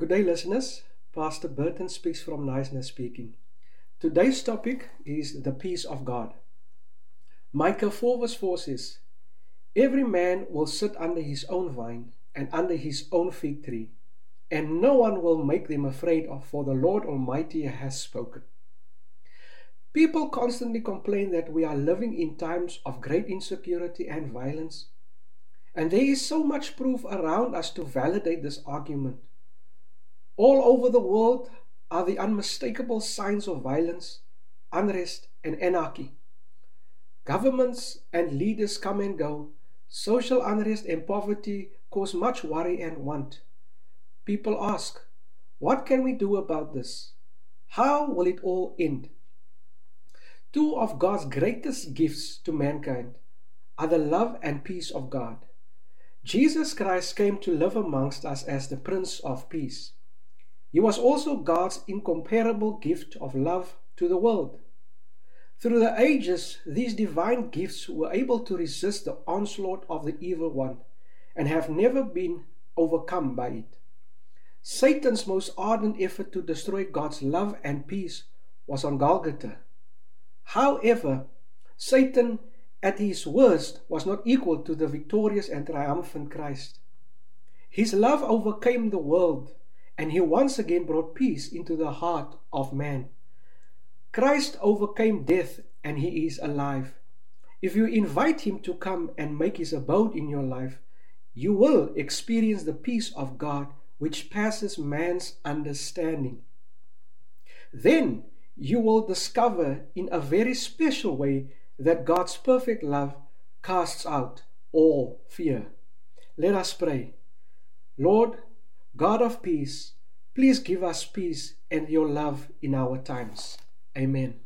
Good day, listeners. Pastor Burton speaks from Niceness speaking. Today's topic is the peace of God. Micah 4 verse 4 says, "Every man will sit under his own vine and under his own fig tree, and no one will make them afraid of, for the Lord Almighty has spoken." People constantly complain that we are living in times of great insecurity and violence, and there is so much proof around us to validate this argument. All over the world are the unmistakable signs of violence, unrest, and anarchy. Governments and leaders come and go. Social unrest and poverty cause much worry and want. People ask, what can we do about this? How will it all end? Two of God's greatest gifts to mankind are the love and peace of God. Jesus Christ came to live amongst us as the Prince of Peace. He was also God's incomparable gift of love to the world. Through the ages, these divine gifts were able to resist the onslaught of the evil one and have never been overcome by it. Satan's most ardent effort to destroy God's love and peace was on Golgotha. However, Satan at his worst was not equal to the victorious and triumphant Christ. His love overcame the world, and he once again brought peace into the heart of man. Christ overcame death, and he is alive. If you invite him to come and make his abode in your life, you will experience the peace of God which passes man's understanding. Then you will discover in a very special way that God's perfect love casts out all fear. Let us pray. Lord, God of peace, please give us peace and your love in our times. Amen.